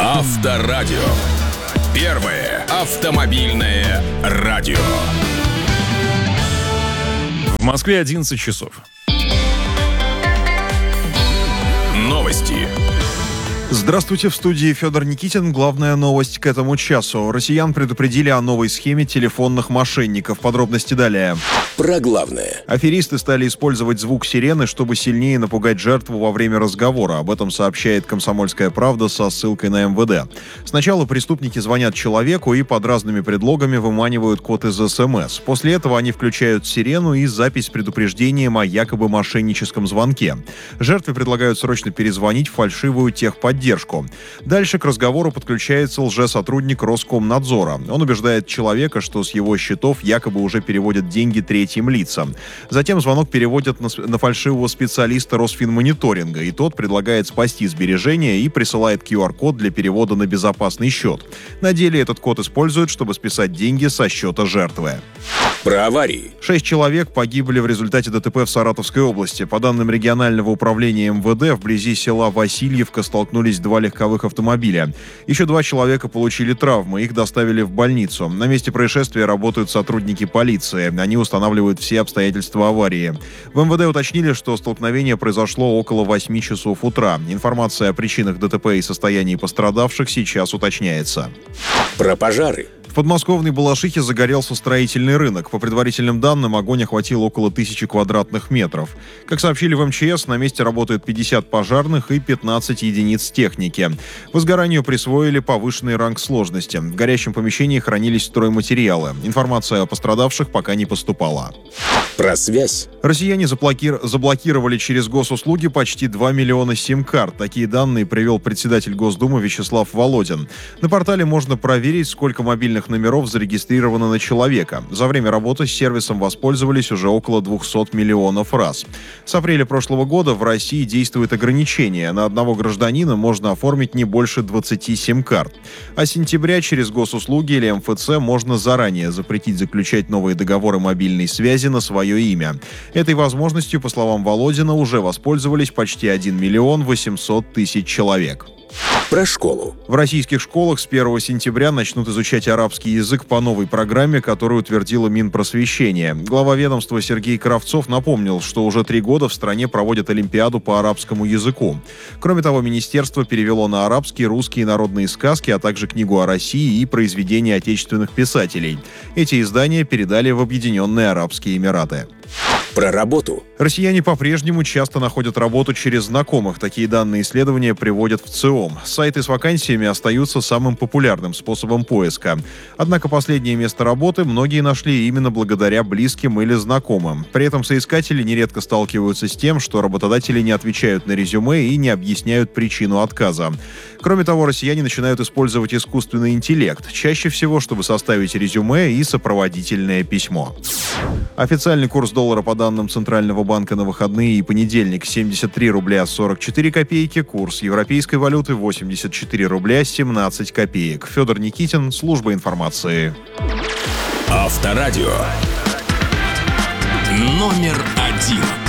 Авторадио. Первое автомобильное радио. В Москве 11 часов. Новости. Здравствуйте, в студии Федор Никитин. Главная новость к этому часу. Россиян предупредили о новой схеме телефонных мошенников. Подробности далее. Про главное. Аферисты стали использовать звук сирены, чтобы сильнее напугать жертву во время разговора. Об этом сообщает «Комсомольская правда» со ссылкой на МВД. Сначала преступники звонят человеку и под разными предлогами выманивают код из СМС. После этого они включают сирену и запись с предупреждением о якобы мошенническом звонке. Жертве предлагают срочно перезвонить в фальшивую техподдержку. Дальше к разговору подключается лжесотрудник Роскомнадзора. Он убеждает человека, что с его счетов якобы уже переводят деньги третьим лицам. Затем звонок переводят на фальшивого специалиста Росфинмониторинга, и тот предлагает спасти сбережения и присылает QR-код для перевода на безопасный счет. На деле этот код используют, чтобы списать деньги со счета жертвы. Про аварии. 6 человек погибли в результате ДТП в Саратовской области. По данным регионального управления МВД, вблизи села Васильевка столкнулись 2 легковых автомобиля. Еще 2 человека получили травмы, их доставили в больницу. На месте происшествия работают сотрудники полиции. Они устанавливают все обстоятельства аварии. В МВД уточнили, что столкновение произошло около 8 часов утра. Информация о причинах ДТП и состоянии пострадавших сейчас уточняется. Про пожары. В подмосковной Балашихе загорелся строительный рынок. По предварительным данным, огонь охватил около 1000 квадратных метров. Как сообщили в МЧС, на месте работают 50 пожарных и 15 единиц техники. Возгоранию присвоили повышенный ранг сложности. В горящем помещении хранились стройматериалы. Информация о пострадавших пока не поступала. Про связь. Россияне заблокировали через госуслуги почти 2 миллиона сим-карт. Такие данные привел председатель Госдумы Вячеслав Володин. На портале можно проверить, сколько мобильных номеров зарегистрировано на человека. За время работы с сервисом воспользовались уже около 200 миллионов раз. С апреля прошлого года в России действует ограничение. На одного гражданина можно оформить не больше 20 сим-карт. А с сентября через госуслуги или МФЦ можно заранее запретить заключать новые договоры мобильной связи на свое имя. Этой возможностью, по словам Володина, уже воспользовались почти 1 миллион 800 тысяч человек. Про школу. В российских школах с 1 сентября начнут изучать арабский язык по новой программе, которую утвердила Минпросвещение. Глава ведомства Сергей Кравцов напомнил, что уже 3 года в стране проводят Олимпиаду по арабскому языку. Кроме того, министерство перевело на арабский русские народные сказки, а также книгу о России и произведения отечественных писателей. Эти издания передали в Объединенные Арабские Эмираты. Про работу. Россияне по-прежнему часто находят работу через знакомых. Такие данные исследования приводят в ЦИОМ. Сайты с вакансиями остаются самым популярным способом поиска. Однако последнее место работы многие нашли именно благодаря близким или знакомым. При этом соискатели нередко сталкиваются с тем, что работодатели не отвечают на резюме и не объясняют причину отказа. Кроме того, россияне начинают использовать искусственный интеллект. Чаще всего, чтобы составить резюме и сопроводительное письмо. Официальный курс доллара по данным Центрального банка на выходные и понедельник 73 рубля 44 копейки, курс европейской валюты 84 рубля 17 копеек. Федор Никитин, служба информации. Авторадио. Номер 1.